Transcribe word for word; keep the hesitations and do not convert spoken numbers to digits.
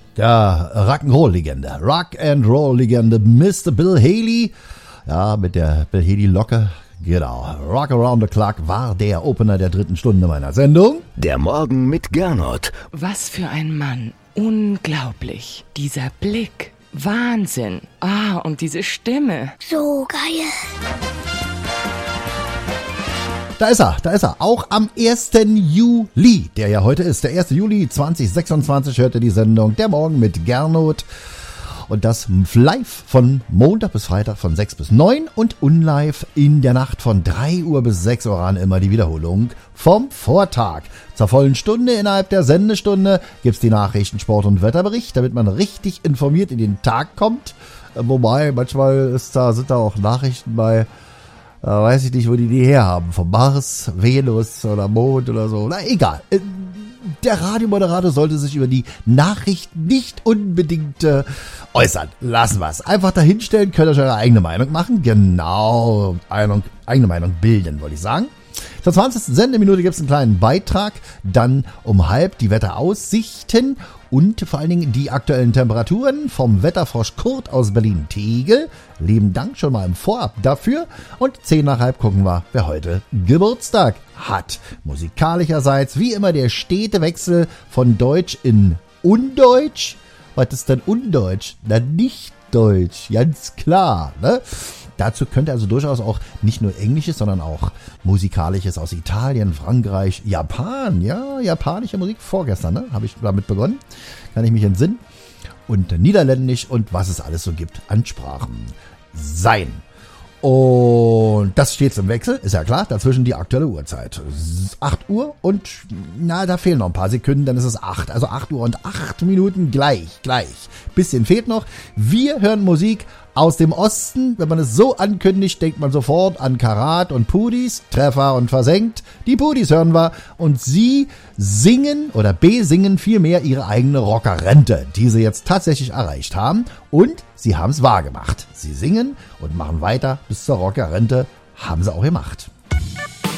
der Rock'n'Roll-Legende, Rock'n'Roll-Legende Mister Bill Haley, ja, mit der Bill Haley-Locke, genau, Rock Around the Clock war der Opener der dritten Stunde meiner Sendung. Der Morgen mit Gernot. Was für ein Mann, unglaublich, dieser Blick, Wahnsinn, ah, und diese Stimme. So geil. Da ist er, da ist er. Auch am ersten Juli, der ja heute ist, der erste Juli zweitausendsechsundzwanzig, hörte die Sendung Der Morgen mit Gernot. Und das live von Montag bis Freitag von sechs bis neun und unlive in der Nacht von drei Uhr bis sechs Uhr an immer die Wiederholung vom Vortag. Zur vollen Stunde innerhalb der Sendestunde gibt's die Nachrichten, Sport und Wetterbericht, damit man richtig informiert in den Tag kommt. Wobei, manchmal ist da, sind da auch Nachrichten bei, äh, weiß ich nicht, wo die die herhaben. Vom Mars, Venus oder Mond oder so. Na, egal. Der Radiomoderator sollte sich über die Nachrichten nicht unbedingt äh, äußern. Lassen wir es. Einfach dahinstellen, könnt ihr euch eure eigene Meinung machen. Genau, Meinung, eigene Meinung bilden, wollte ich sagen. Zur zwanzigsten Sendeminute gibt es einen kleinen Beitrag. Dann um halb die Wetteraussichten und vor allen Dingen die aktuellen Temperaturen vom Wetterfrosch Kurt aus Berlin-Tegel. Lieben Dank schon mal im Vorab dafür. Und zehn nach halb gucken wir, wer heute Geburtstag hat. Musikalischerseits wie immer der stete Wechsel von Deutsch in Undeutsch. Was ist denn Undeutsch? Na, nicht Deutsch, ganz klar, ne? Dazu könnte also durchaus auch nicht nur Englisches, sondern auch Musikalisches aus Italien, Frankreich, Japan. Ja, japanische Musik. Vorgestern, ne, habe ich damit begonnen. Kann ich mich entsinnen. Und Niederländisch und was es alles so gibt an Sprachen sein. Und das steht im Wechsel, ist ja klar. Dazwischen die aktuelle Uhrzeit. acht Uhr und, na, da fehlen noch ein paar Sekunden, dann ist es acht. Also acht Uhr und acht Minuten gleich, gleich. Bisschen fehlt noch. Wir hören Musik aus dem Osten. Wenn man es so ankündigt, denkt man sofort an Karat und Pudis, Treffer und Versenkt. Die Pudis hören wir und sie singen oder besingen vielmehr ihre eigene Rockerrente, die sie jetzt tatsächlich erreicht haben und sie haben es wahrgemacht. Sie singen und machen weiter bis zur Rockerrente, haben sie auch gemacht.